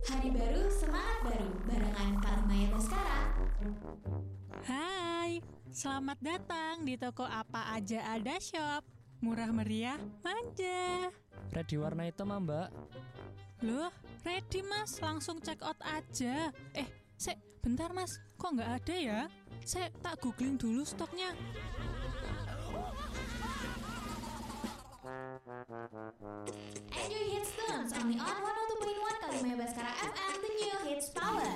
Hari baru, semangat baru, barengan Kalimaya Baskara. Hai, selamat datang di toko Apa Aja Ada Shop. Murah meriah, manja. Ready warna hitam mbak. Loh, ready mas, langsung check out aja. Bentar mas, kok nggak ada ya? Saya tak googling dulu stoknya. Enjoy hits tunes only on 102.1 Kalimaya Baskara FM, the new hits power.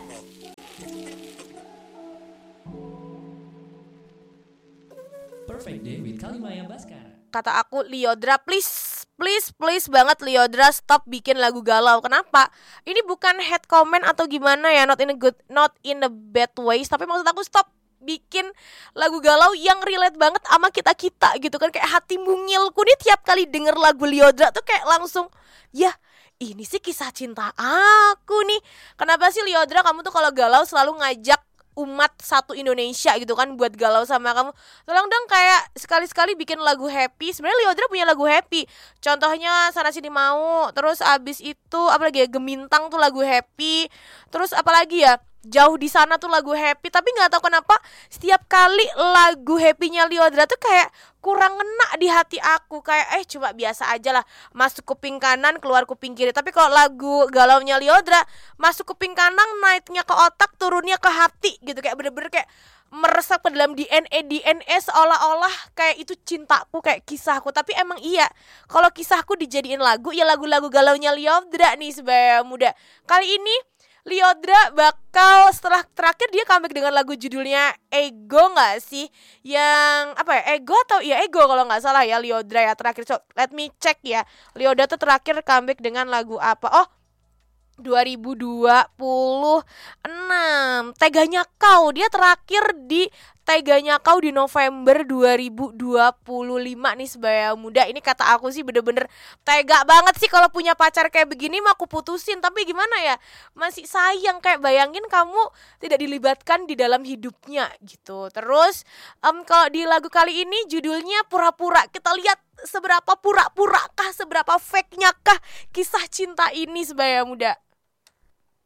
Perfect day with Kalimaya Baskara. Kata aku, Lyodra please banget Lyodra stop bikin lagu galau. Kenapa? Ini bukan hate comment atau gimana ya, not in a bad ways, tapi maksud aku stop bikin lagu galau yang relate banget sama kita gitu kan. Kayak hati mungilku nih tiap kali denger lagu Lyodra tuh kayak langsung, ya ini sih kisah cinta aku nih. Kenapa sih Lyodra kamu tuh kalau galau selalu ngajak umat satu Indonesia gitu kan buat galau sama kamu. Tolong dong kayak sekali-sekali bikin lagu happy. Sebenarnya Lyodra punya lagu happy. Contohnya Sana Sini Mau. Terus abis itu apalagi ya, Gemintang tuh lagu happy. Terus apalagi ya, Jauh di Sana tuh lagu happy. Tapi gak tahu kenapa setiap kali lagu happy-nya Lyodra tuh kayak kurang ngena di hati aku. Kayak coba biasa aja lah, masuk kuping kanan keluar kuping kiri. Tapi kalau lagu galaunya Lyodra, masuk kuping kanan naiknya ke otak, turunnya ke hati gitu. Kayak bener-bener kayak meresap ke dalam DNA seolah-olah kayak itu cintaku, kayak kisahku. Tapi emang iya, kalau kisahku dijadiin lagu, ya lagu-lagu galaunya Lyodra nih Sebaya Muda. Kali ini Lyodra bakal setelah terakhir dia comeback dengan lagu judulnya Ego gak sih? Yang apa ya, Ego atau ya Ego kalau gak salah ya Lyodra ya terakhir. So, let me check ya, Lyodra tuh terakhir comeback dengan lagu apa? Oh, 2026 Teganya Kau. Dia terakhir di Teganya Kau di November 2025 nih Sebaya Muda. Ini kata aku sih bener-bener tega banget sih kalau punya pacar kayak begini mah aku putusin. Tapi gimana ya, masih sayang, kayak bayangin kamu tidak dilibatkan di dalam hidupnya gitu. Terus kalau di lagu kali ini judulnya Pura-Pura. Kita lihat seberapa pura-pura kah, seberapa fake-nya kah kisah cinta ini Sebaya Muda.